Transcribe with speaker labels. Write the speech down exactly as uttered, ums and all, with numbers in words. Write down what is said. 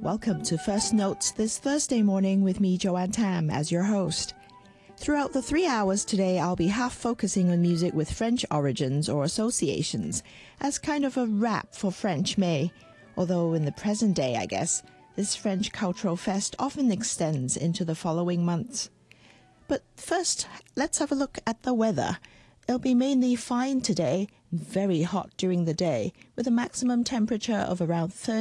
Speaker 1: Welcome to First Notes this Thursday morning with me, Joanne Tam, as your host. Throughout the three hours today, I'll be half focusing on music with French origins or associations, as kind of a wrap for French May. Although in the present day, I guess, this French cultural fest often extends into the following months. But first, let's have a look at the weather. It'll be mainly fine today, very hot during the day, with a maximum temperature of around thirty